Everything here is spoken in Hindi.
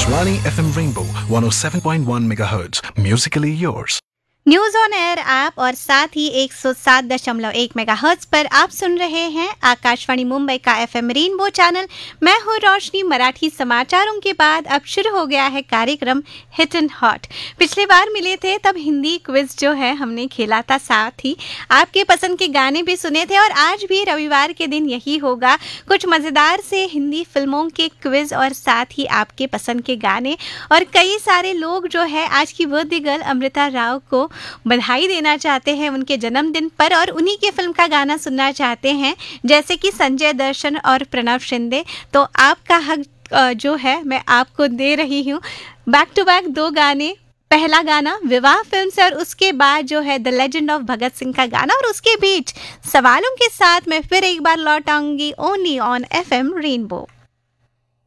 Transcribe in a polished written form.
Akashvani FM Rainbow 107.1 MHz. Musically yours. News on air app और साथ ही 107.1 मेगाहर्ट्ज पर आप सुन रहे हैं आकाशवाणी मुंबई का एफएम रेनबो चैनल। मैं हूँ रोशनी। मराठी समाचारों के बाद अब शुरू हो गया है कार्यक्रम हिट एंड हॉट। पिछली बार मिले थे तब हिंदी क्विज जो है हमने खेला था, साथ ही आपके पसंद के गाने भी सुने थे और आज भी रविवार के दिन यही होगा, कुछ मज़ेदार से हिंदी फिल्मों के क्विज और साथ ही आपके पसंद के गाने। और कई सारे लोग जो है आज की बर्थडे गर्ल अमृता राव को बधाई देना चाहते हैं उनके जन्मदिन पर और उन्हीं के फिल्म का गाना सुनना चाहते हैं, जैसे कि संजय दर्शन और प्रणव शिंदे। तो आपका हक जो है मैं आपको दे रही हूँ। बैक टू बैक दो गाने, पहला गाना विवाह फिल्म से और उसके बाद जो है the legend of Bhagat Singh का गाना, और उसके बीच सवालों के साथ मैं फिर एक बार लौट आऊंगी ओनली ऑन एफएम रेनबो।